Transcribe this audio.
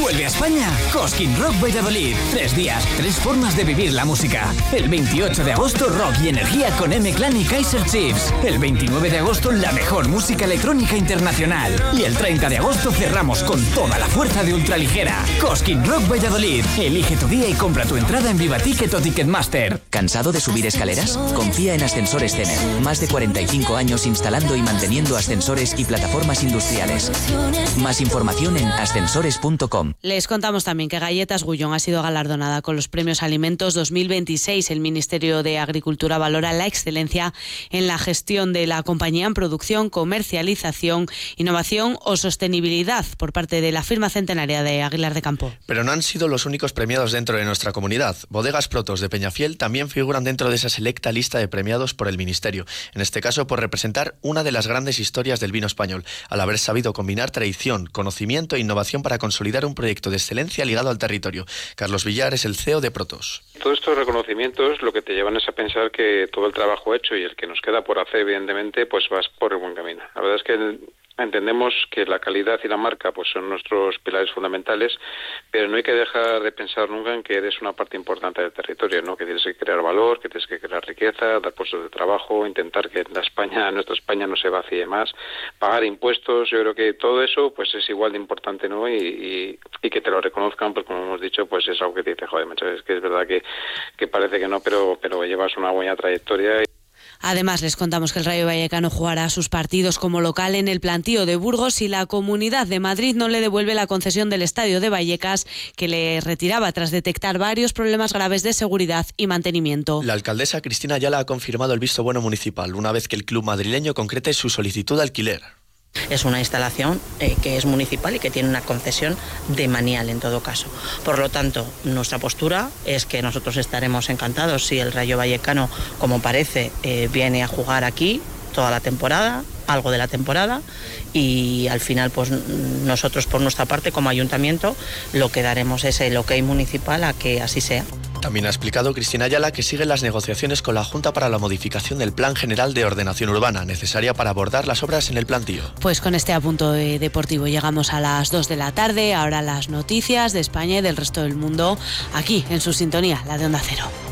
Vuelve a España Cosquín Rock Valladolid. 3 días, 3 formas de vivir la música. El 28 de agosto, rock y energía con M-Clan y Kaiser Chiefs. El 29 de agosto, la mejor música electrónica internacional. Y el 30 de agosto cerramos con toda la fuerza de Ultraligera. Cosquín Rock Valladolid. Elige tu día y compra tu entrada en Vivaticket o Ticketmaster. ¿Cansado de subir escaleras? Confía en Ascensores Cener. Más de 45 años instalando y manteniendo ascensores y plataformas industriales. Más información en ascensores.com. Les contamos también que Galletas Gullón ha sido galardonada con los Premios Alimentos 2026. El Ministerio de Agricultura valora la excelencia en la gestión de la compañía en producción, comercialización, innovación o sostenibilidad por parte de la firma centenaria de Aguilar de Campo. Pero no han sido los únicos premiados dentro de nuestra comunidad. Bodegas Protos de Peñafiel también figuran dentro de esa selecta lista de premiados por el Ministerio, en este caso por representar una de las grandes historias del vino español, al haber sabido combinar tradición, conocimiento e innovación para consolidar un proyecto de excelencia ligado al territorio. Carlos Villar es el CEO de Protos. Todos estos reconocimientos lo que te llevan es a pensar que todo el trabajo hecho y el que nos queda por hacer, evidentemente, pues vas por el buen camino. La verdad es que entendemos que la calidad y la marca pues son nuestros pilares fundamentales, pero no hay que dejar de pensar nunca en que eres una parte importante del territorio, ¿no? Que tienes que crear valor, que tienes que crear riqueza, dar puestos de trabajo, intentar que nuestra España no se vacíe más, pagar impuestos. Yo creo que todo eso pues es igual de importante, ¿no? Y que te lo reconozcan, pues como hemos dicho, pues es algo que te dice, joder, macho, es que es verdad que parece que no, pero llevas una buena trayectoria. Además, les contamos que el Rayo Vallecano jugará sus partidos como local en el Plantío de Burgos y la Comunidad de Madrid no le devuelve la concesión del estadio de Vallecas que le retiraba tras detectar varios problemas graves de seguridad y mantenimiento. La alcaldesa Cristina Ayala ha confirmado el visto bueno municipal una vez que el club madrileño concrete su solicitud de alquiler. Es una instalación que es municipal y que tiene una concesión demanial en todo caso. Por lo tanto, nuestra postura es que nosotros estaremos encantados si el Rayo Vallecano, como parece, viene a jugar aquí toda la temporada, algo de la temporada, y al final pues nosotros por nuestra parte como ayuntamiento lo que daremos es el ok municipal a que así sea. También ha explicado Cristina Ayala que siguen las negociaciones con la Junta para la modificación del Plan General de Ordenación Urbana, necesaria para abordar las obras en el Plantío. Pues con este apunto deportivo llegamos a las 2 de la tarde, ahora las noticias de España y del resto del mundo, aquí en su sintonía, la de Onda Cero.